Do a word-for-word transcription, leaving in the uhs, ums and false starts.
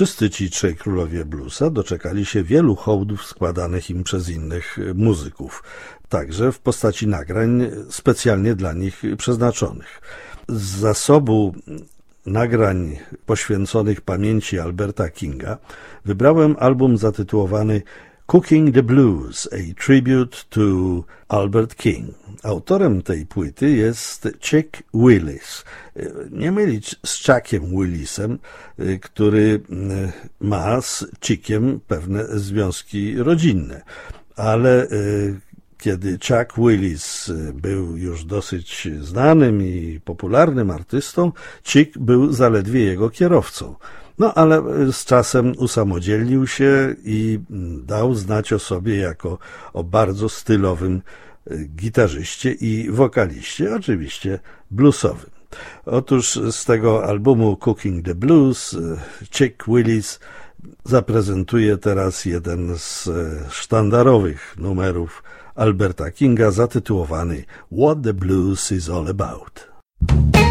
Wszyscy ci trzej królowie bluesa doczekali się wielu hołdów składanych im przez innych muzyków, także w postaci nagrań specjalnie dla nich przeznaczonych. Z zasobu nagrań poświęconych pamięci Alberta Kinga wybrałem album zatytułowany Cooking the Blues, a Tribute to Albert King. Autorem tej płyty jest Chick Willis. Nie mylić z Chuckiem Willisem, który ma z Chickiem pewne związki rodzinne, ale kiedy Chuck Willis był już dosyć znanym i popularnym artystą, Chick był zaledwie jego kierowcą. No ale z czasem usamodzielnił się i dał znać o sobie jako o bardzo stylowym gitarzyście i wokaliście, oczywiście bluesowym. Otóż z tego albumu Cooking the Blues Chick Willis zaprezentuje teraz jeden z sztandarowych numerów Alberta Kinga zatytułowany What the Blues is All About.